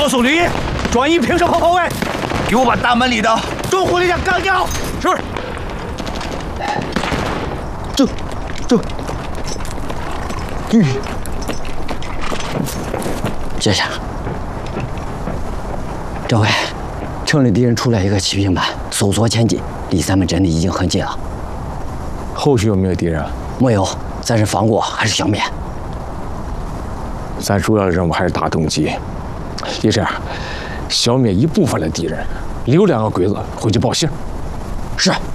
告诉吕毅，转移平射炮炮位， 给我把大门里的中火力量干掉。是。 这，接下，政委，城里敌人出来一个骑兵班，搜索前进，离咱们阵地已经很近了。 后续有没有敌人？ 没有，咱是放过还是消灭？ 咱主要的任务还是打动机。就这样，消灭一部分的敌人，留2个鬼子回去报信。 是。